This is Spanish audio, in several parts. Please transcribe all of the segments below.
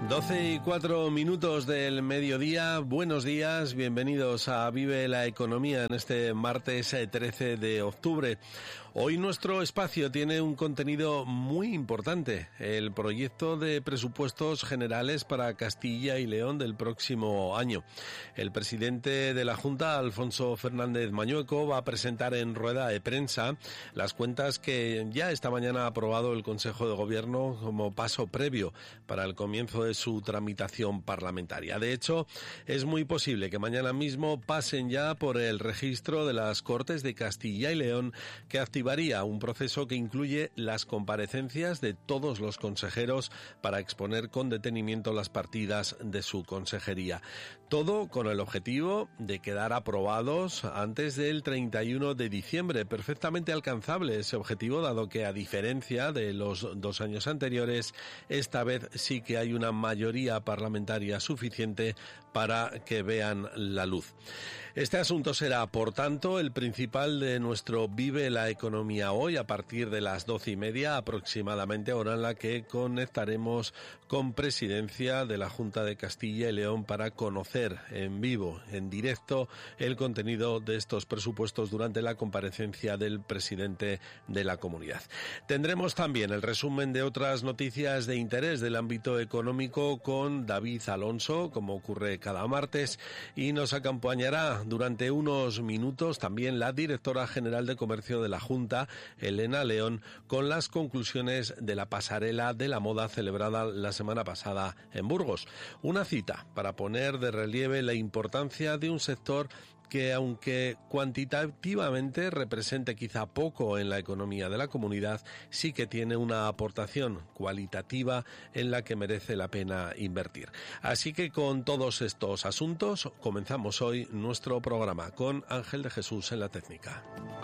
12:04 del mediodía. Buenos días, bienvenidos a Vive la Economía en este martes 13 de octubre. Hoy nuestro espacio tiene un contenido muy importante, el proyecto de presupuestos generales para Castilla y León del próximo año. El presidente de la Junta, Alfonso Fernández Mañueco, va a presentar en rueda de prensa las cuentas que ya esta mañana ha aprobado el Consejo de Gobierno como paso previo para el comienzo de su tramitación parlamentaria. De hecho, es muy posible que mañana mismo pasen ya por el registro de las Cortes de Castilla y León, que activaría un proceso que incluye las comparecencias de todos los consejeros para exponer con detenimiento las partidas de su consejería. Todo con el objetivo de quedar aprobados antes del 31 de diciembre, perfectamente alcanzable ese objetivo, dado que a diferencia de los 2 años anteriores, esta vez sí que hay una mayoría parlamentaria suficiente para que vean la luz. Este asunto será, por tanto, el principal de nuestro Vive la Economía hoy, a partir de las 12:30 aproximadamente, hora en la que conectaremos con Presidencia de la Junta de Castilla y León para conocer en vivo, en directo, el contenido de estos presupuestos durante la comparecencia del presidente de la comunidad. Tendremos también el resumen de otras noticias de interés del ámbito económico con David Alonso, como ocurre cada martes, y nos acompañará durante unos minutos también la directora general de Comercio de la Junta, Elena León, con las conclusiones de la pasarela de la moda celebrada la semana pasada en Burgos. Una cita para poner de relieve la importancia de un sector que, aunque cuantitativamente represente quizá poco en la economía de la comunidad, sí que tiene una aportación cualitativa en la que merece la pena invertir. Así que con todos estos asuntos comenzamos hoy nuestro programa con Ángel de Jesús en la técnica.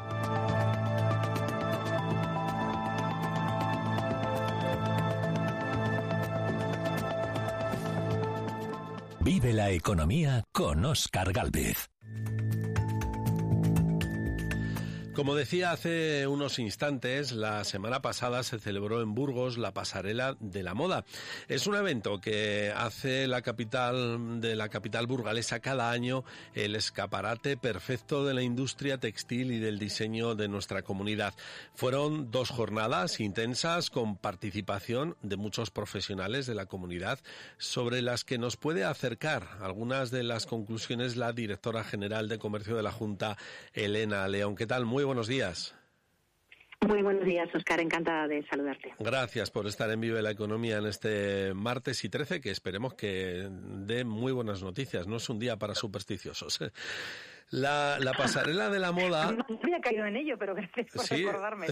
Vive la Economía con Óscar Gálvez. Como decía hace unos instantes, la semana pasada se celebró en Burgos la Pasarela de la Moda. Es un evento que hace la capital burgalesa cada año el escaparate perfecto de la industria textil y del diseño de nuestra comunidad. Fueron 2 jornadas intensas con participación de muchos profesionales de la comunidad, sobre las que nos puede acercar algunas de las conclusiones la directora general de Comercio de la Junta, Elena León. ¿Qué tal? Muy buenos días. Muy buenos días, Óscar. Encantada de saludarte. Gracias por estar en Vive la Economía en este martes y 13, que esperemos que dé muy buenas noticias. No es un día para supersticiosos. La pasarela de la moda... No había caído en ello, pero gracias por recordarme.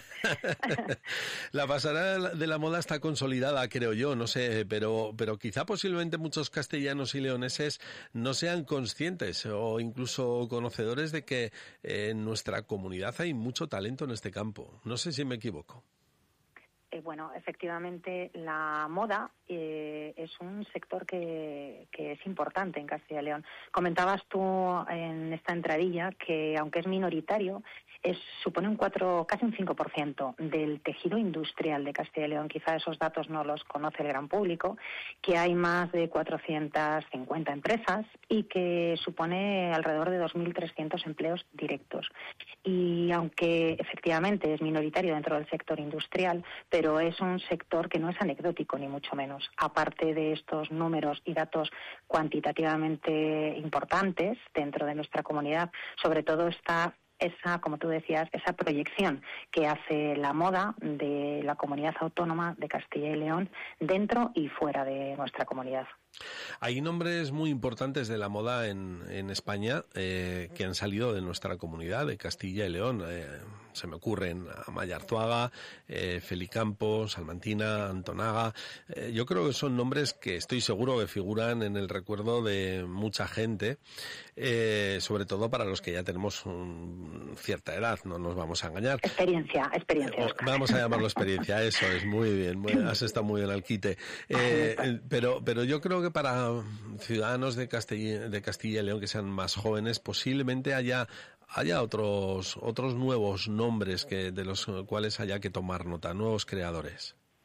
La pasarela de la moda está consolidada, creo yo, no sé, pero quizá posiblemente muchos castellanos y leoneses no sean conscientes o incluso conocedores de que en nuestra comunidad hay mucho talento en este campo. No sé si me equivoco. Bueno, efectivamente, la moda es un sector que es importante en Castilla y León. Comentabas tú en esta entradilla que, aunque es minoritario, supone casi un 5% del tejido industrial de Castilla y León. Quizá esos datos no los conoce el gran público, que hay más de 450 empresas y que supone alrededor de 2.300 empleos directos. Y aunque efectivamente es minoritario dentro del sector industrial, pero es un sector que no es anecdótico ni mucho menos. Aparte de estos números y datos cuantitativamente importantes dentro de nuestra comunidad, sobre todo está como tú decías, esa proyección que hace la moda de la comunidad autónoma de Castilla y León dentro y fuera de nuestra comunidad. Hay nombres muy importantes de la moda en España que han salido de nuestra comunidad, de Castilla y León. Se me ocurren Amaya Arzuaga, Feli Campos, Salmantina, Antonaga. Yo creo que son nombres que estoy seguro que figuran en el recuerdo de mucha gente, sobre todo para los que ya tenemos cierta edad, no nos vamos a engañar. Experiencia. Vamos a llamarlo experiencia, eso es, muy bien, has estado muy bien al quite. Pero yo creo que para ciudadanos de Castilla y León que sean más jóvenes, posiblemente haya otros nuevos nombres de los cuales haya que tomar nota, nuevos creadores.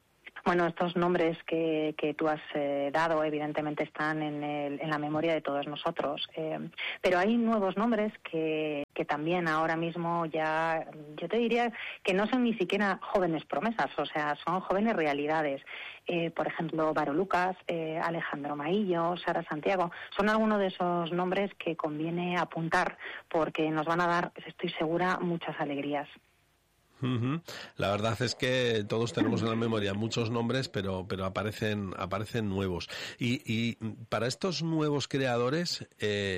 Bueno, estos nombres que tú has dado evidentemente están en la memoria de todos nosotros, pero hay nuevos nombres que también ahora mismo ya, yo te diría que no son ni siquiera jóvenes promesas, o sea, son jóvenes realidades. Por ejemplo, Varo Lucas, Alejandro Maillo, Sara Santiago, son algunos de esos nombres que conviene apuntar porque nos van a dar, estoy segura, muchas alegrías. Uh-huh. La verdad es que todos tenemos en la memoria muchos nombres, pero aparecen nuevos. Y para estos nuevos creadores,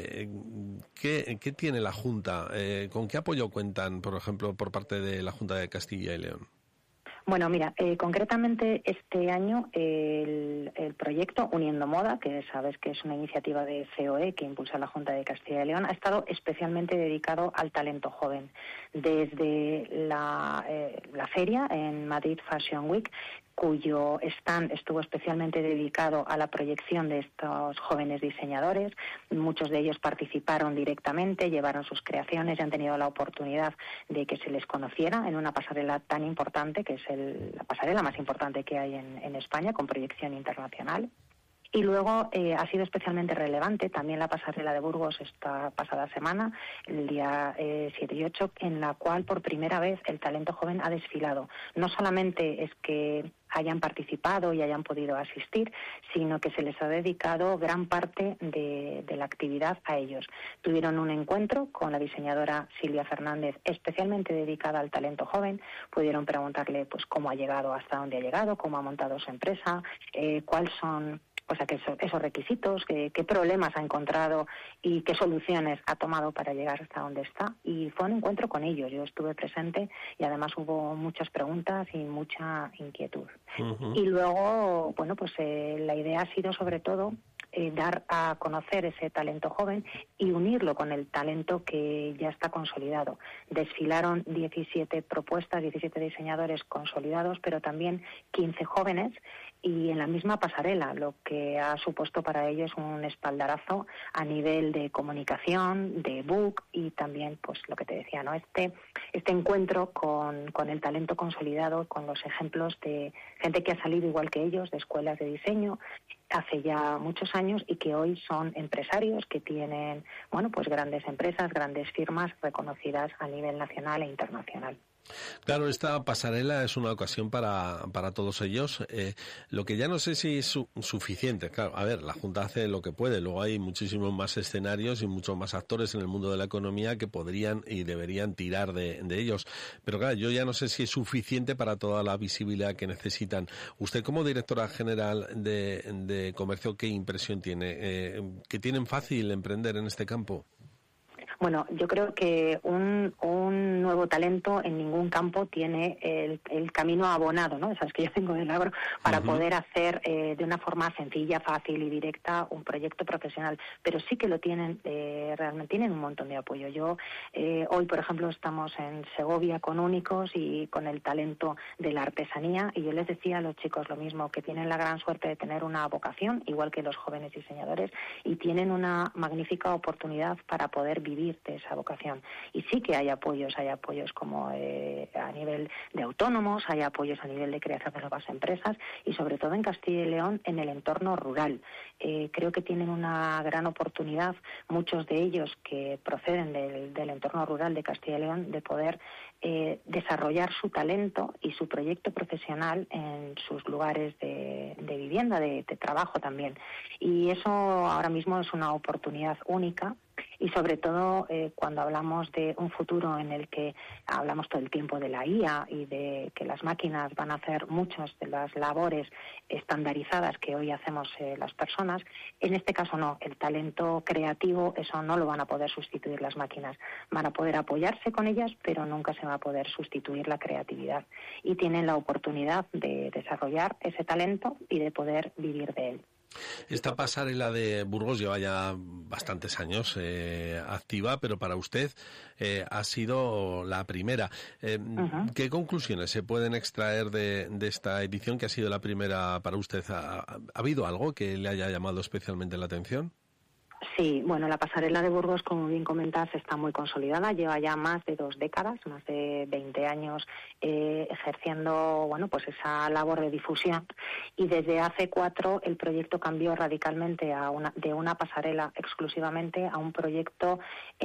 ¿qué tiene la Junta? ¿Con qué apoyo cuentan, por ejemplo, por parte de la Junta de Castilla y León? Bueno, mira, concretamente este año el proyecto Uniendo Moda, que sabes que es una iniciativa de COE que impulsa la Junta de Castilla y León, ha estado especialmente dedicado al talento joven. Desde la feria en Madrid Fashion Week, cuyo stand estuvo especialmente dedicado a la proyección de estos jóvenes diseñadores. Muchos de ellos participaron directamente, llevaron sus creaciones y han tenido la oportunidad de que se les conociera en una pasarela tan importante, que es la pasarela más importante que hay en España, con proyección internacional. Y luego ha sido especialmente relevante también la pasarela de Burgos esta pasada semana, el día 7 y 8, en la cual por primera vez el talento joven ha desfilado. No solamente es que hayan participado y hayan podido asistir, sino que se les ha dedicado gran parte de la actividad a ellos. Tuvieron un encuentro con la diseñadora Silvia Fernández, especialmente dedicada al talento joven. Pudieron preguntarle pues cómo ha llegado hasta dónde ha llegado, cómo ha montado su empresa, cuáles son esos requisitos, qué problemas ha encontrado y qué soluciones ha tomado para llegar hasta donde está. Y fue un encuentro con ellos. Yo estuve presente y además hubo muchas preguntas y mucha inquietud. Uh-huh. Y luego, bueno, pues la idea ha sido sobre todo dar a conocer ese talento joven y unirlo con el talento que ya está consolidado. Desfilaron 17 propuestas, 17 diseñadores consolidados, pero también 15 jóvenes y en la misma pasarela, lo que ha supuesto para ellos un espaldarazo a nivel de comunicación, de book y también, pues lo que te decía, ¿no? Este encuentro con el talento consolidado, con los ejemplos de gente que ha salido igual que ellos de escuelas de diseño hace ya muchos años y que hoy son empresarios que tienen, bueno, pues grandes empresas, grandes firmas reconocidas a nivel nacional e internacional. Claro, esta pasarela es una ocasión para todos ellos. Lo que ya no sé si es suficiente. Claro, a ver, la Junta hace lo que puede. Luego hay muchísimos más escenarios y muchos más actores en el mundo de la economía que podrían y deberían tirar de ellos. Pero claro, yo ya no sé si es suficiente para toda la visibilidad que necesitan. Usted, como directora general de comercio, ¿qué impresión tiene? ¿Que tienen fácil emprender en este campo? Bueno, yo creo que un nuevo talento en ningún campo tiene el camino abonado, ¿no? Sabes que yo vengo del agro, para poder hacer de una forma sencilla, fácil y directa un proyecto profesional, pero sí que lo tienen, realmente tienen un montón de apoyo. Yo hoy, por ejemplo, estamos en Segovia con Únicos y con el talento de la artesanía y yo les decía a los chicos lo mismo, que tienen la gran suerte de tener una vocación, igual que los jóvenes diseñadores, y tienen una magnífica oportunidad para poder vivir de esa vocación. Y sí que hay apoyos como a nivel de autónomos, hay apoyos a nivel de creación de nuevas empresas y sobre todo en Castilla y León en el entorno rural. Creo que tienen una gran oportunidad, muchos de ellos que proceden del entorno rural de Castilla y León, de poder desarrollar su talento y su proyecto profesional en sus lugares de vivienda, de trabajo también. Y eso ahora mismo es una oportunidad única. Y sobre todo cuando hablamos de un futuro en el que hablamos todo el tiempo de la IA y de que las máquinas van a hacer muchas de las labores estandarizadas que hoy hacemos las personas, en este caso no, el talento creativo, eso no lo van a poder sustituir las máquinas. Van a poder apoyarse con ellas, pero nunca se va a poder sustituir la creatividad. Y tienen la oportunidad de desarrollar ese talento y de poder vivir de él. Esta pasarela de Burgos lleva ya bastantes años activa, pero para usted ha sido la primera. ¿Qué conclusiones se pueden extraer de esta edición que ha sido la primera para usted? ¿Ha habido algo que le haya llamado especialmente la atención? Sí, bueno, la pasarela de Burgos, como bien comentas, está muy consolidada, lleva ya más de 2 décadas, más de 20 años ejerciendo, bueno, pues esa labor de difusión, y desde hace 4 el proyecto cambió radicalmente de una pasarela exclusivamente a un proyecto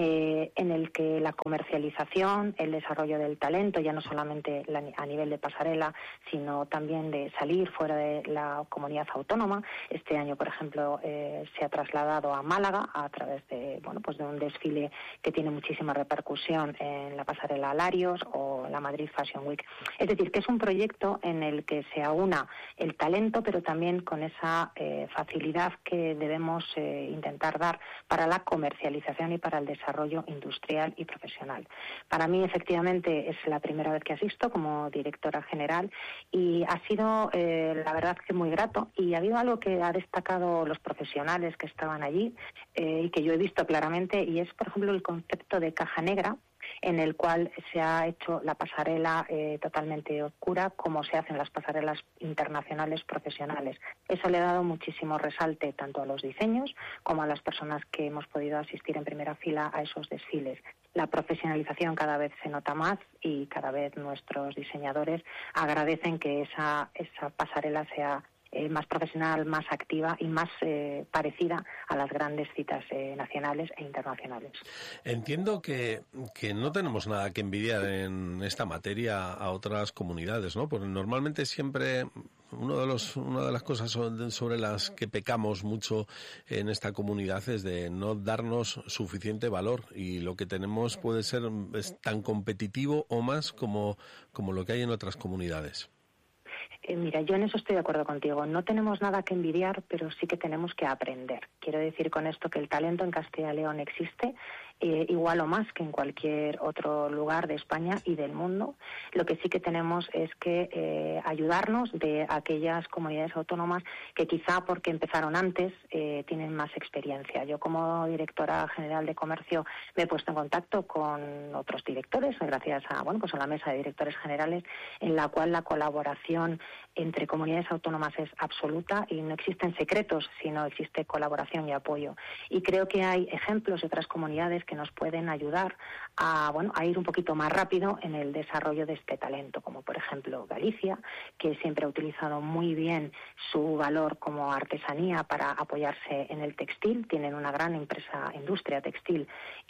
en el que la comercialización, el desarrollo del talento, ya no solamente a nivel de pasarela, sino también de salir fuera de la comunidad autónoma. Este año, por ejemplo, se ha trasladado a Málaga a través de, bueno, pues de un desfile que tiene muchísima repercusión en la pasarela Larios o la Madrid Fashion Week. Es decir, que es un proyecto en el que se aúna el talento, pero también con esa facilidad que debemos intentar dar para la comercialización y para el desarrollo industrial y profesional. Para mí, efectivamente, es la primera vez que asisto como directora general y ha sido, la verdad, que muy grato, y ha habido algo que ha destacado los profesionales que estaban allí, y que yo he visto claramente, y es, por ejemplo, el concepto de caja negra, en el cual se ha hecho la pasarela totalmente oscura, como se hacen las pasarelas internacionales profesionales. Eso le ha dado muchísimo resalte tanto a los diseños como a las personas que hemos podido asistir en primera fila a esos desfiles. La profesionalización cada vez se nota más y cada vez nuestros diseñadores agradecen que esa pasarela sea más profesional, más activa y más parecida a las grandes citas nacionales e internacionales. Entiendo que no tenemos nada que envidiar en esta materia a otras comunidades, ¿no? Porque normalmente siempre una de las cosas sobre las que pecamos mucho en esta comunidad es de no darnos suficiente valor, y lo que tenemos puede ser tan competitivo o más como lo que hay en otras comunidades. Mira, yo en eso estoy de acuerdo contigo. No tenemos nada que envidiar, pero sí que tenemos que aprender. Quiero decir con esto que el talento en Castilla y León existe, igual o más que en cualquier otro lugar de España y del mundo. Lo que sí que tenemos es que ayudarnos de aquellas comunidades autónomas que quizá porque empezaron antes tienen más experiencia. Yo como directora general de comercio me he puesto en contacto con otros directores gracias a, bueno, pues a la mesa de directores generales, en la cual la colaboración entre comunidades autónomas es absoluta y no existen secretos, sino existe colaboración y apoyo. Y creo que hay ejemplos de otras comunidades que nos pueden ayudar a ir un poquito más rápido en el desarrollo de este talento, como por ejemplo Galicia, que siempre ha utilizado muy bien su valor como artesanía para apoyarse en el textil. Tienen una gran industria textil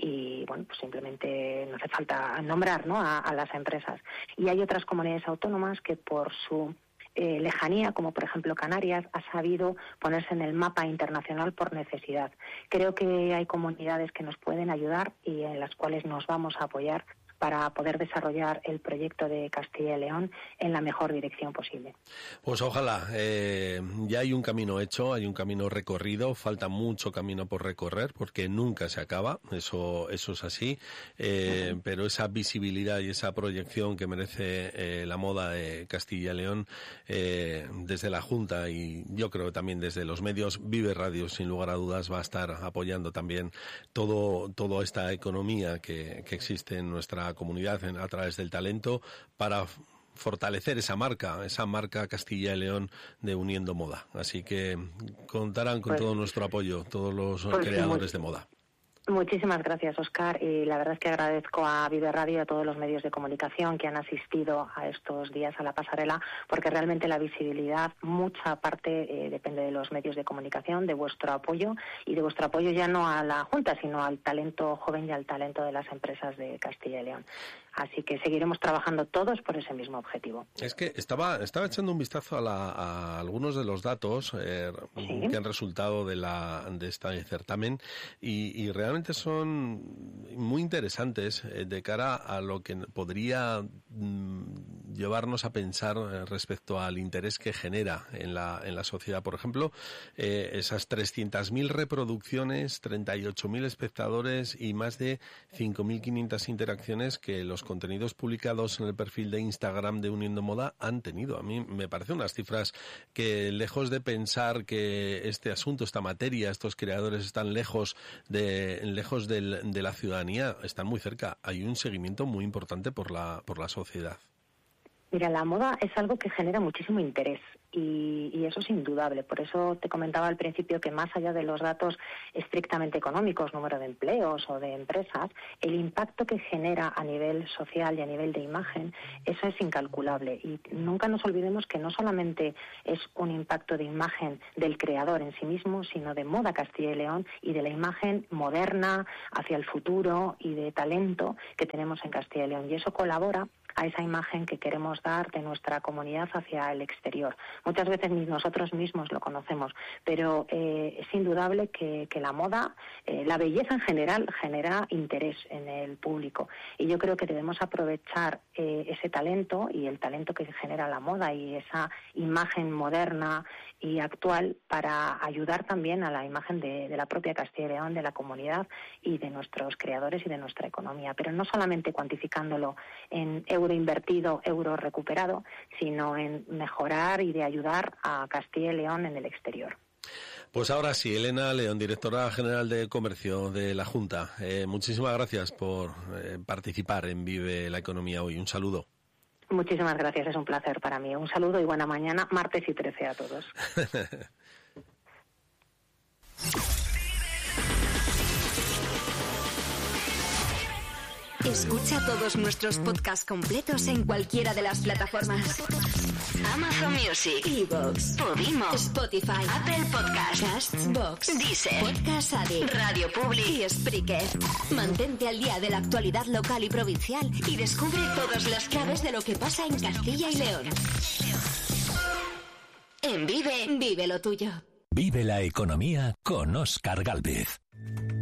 y bueno, pues simplemente no hace falta nombrar, ¿no?, a las empresas. Y hay otras comunidades autónomas que por su lejanía, como por ejemplo Canarias, ha sabido ponerse en el mapa internacional por necesidad. Creo que hay comunidades que nos pueden ayudar y en las cuales nos vamos a apoyar para poder desarrollar el proyecto de Castilla y León en la mejor dirección posible. Pues ojalá. Ya hay un camino hecho, hay un camino recorrido, falta mucho camino por recorrer porque nunca se acaba, eso es así, pero esa visibilidad y esa proyección que merece la moda de Castilla y León desde la Junta y yo creo también desde los medios, Vive Radio sin lugar a dudas va a estar apoyando también toda esta economía que existe en nuestra comunidad a través del talento para fortalecer esa marca Castilla y León de Uniendo Moda. Así que contarán con todo nuestro apoyo, todos los creadores de moda. Muchísimas gracias, Óscar, y la verdad es que agradezco a Vive Radio y a todos los medios de comunicación que han asistido a estos días a la pasarela, porque realmente la visibilidad, mucha parte depende de los medios de comunicación, de vuestro apoyo, y de vuestro apoyo ya no a la Junta, sino al talento joven y al talento de las empresas de Castilla y León. Así que seguiremos trabajando todos por ese mismo objetivo. Es que estaba echando un vistazo a algunos de los datos que han resultado de este certamen y realmente son muy interesantes de cara a lo que podría llevarnos a pensar respecto al interés que genera en la sociedad. Por ejemplo, esas 300.000 reproducciones, 38.000 espectadores y más de 5.500 interacciones que los contenidos publicados en el perfil de Instagram de Uniendo Moda han tenido. A mí me parecen unas cifras que, lejos de pensar que este asunto, esta materia, estos creadores están lejos de la ciudadanía, están muy cerca. Hay un seguimiento muy importante por la sociedad. Mira, la moda es algo que genera muchísimo interés y eso es indudable. Por eso te comentaba al principio que más allá de los datos estrictamente económicos, número de empleos o de empresas, el impacto que genera a nivel social y a nivel de imagen, eso es incalculable. Y nunca nos olvidemos que no solamente es un impacto de imagen del creador en sí mismo, sino de moda Castilla y León y de la imagen moderna hacia el futuro y de talento que tenemos en Castilla y León. Y eso colabora a esa imagen que queremos dar de nuestra comunidad hacia el exterior. Muchas veces ni nosotros mismos lo conocemos, pero es indudable que la moda, la belleza en general, genera interés en el público. Y yo creo que debemos aprovechar ese talento y el talento que genera la moda y esa imagen moderna y actual para ayudar también a la imagen de la propia Castilla y León, de la comunidad y de nuestros creadores y de nuestra economía. Pero no solamente cuantificándolo en euro invertido, euro recuperado, sino en mejorar y de ayudar a Castilla y León en el exterior. Pues ahora sí, Elena León, directora general de Comercio de la Junta. Muchísimas gracias por participar en Vive la Economía hoy. Un saludo. Muchísimas gracias, es un placer para mí. Un saludo y buena mañana, martes y 13 a todos. Escucha todos nuestros podcasts completos en cualquiera de las plataformas: Amazon Music, iVoox, Podimo, Spotify, Apple Podcasts, Castbox, Deezer, Podcast Addict, Radio Public y Spreaker. Mantente al día de la actualidad local y provincial y descubre todas las claves de lo que pasa en Castilla y León. En Vive, vive lo tuyo. Vive la economía con Óscar Gálvez.